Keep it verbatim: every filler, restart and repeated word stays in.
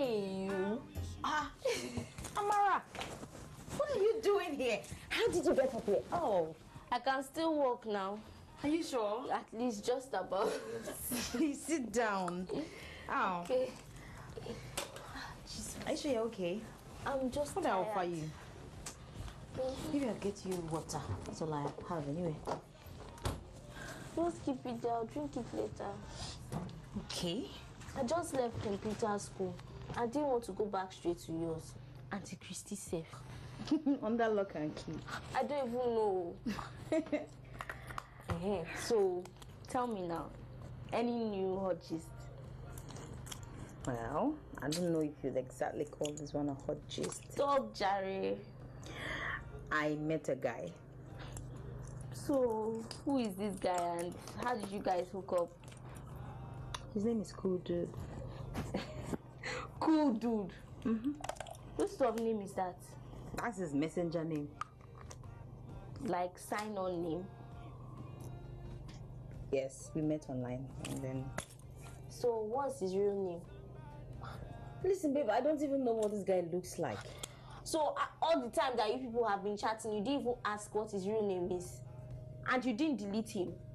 Hey, you. Ah, Amara, what are you doing here? How did you get up here? Oh, I can still walk now. Are you sure? At least just about. Please sit down. Oh. Okay. Are you sure you're okay? I'm just What tired. I'll offer you? Maybe I'll get you water. That's all I have anyway. Just keep it there. I'll drink it later. Okay. I just left computer school. I didn't want to go back straight to yours. Auntie Christy safe. Under lock and key. I don't even know. uh-huh. So, tell me now. Any new hot gist? Well, I don't know if you'd exactly call this one a hot gist. Stop, Jerry. I met a guy. So, who is this guy and how did you guys hook up? His name is Cool Dude. Cool Dude? Mm-hmm. What sort of name is that? That's his messenger name. Like sign-on name? Yes, we met online and then... So, what's his real name? Listen, babe, I don't even know what this guy looks like. So, uh, all the time that you people have been chatting, you didn't even ask what his real name is? And you didn't delete him?